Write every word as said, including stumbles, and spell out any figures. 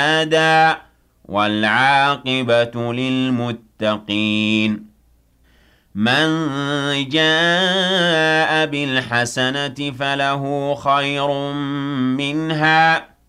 أدا والعاقبة للمتقين من جاء بالحسنة فله خير منها